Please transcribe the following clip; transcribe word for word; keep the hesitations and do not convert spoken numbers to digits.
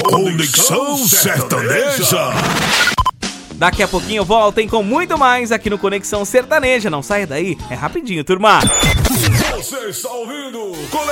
Conexão Sertaneja. Daqui a pouquinho voltem com muito mais aqui no Conexão Sertaneja. Não saia daí, é rapidinho, turma. Você está ouvindo Conexão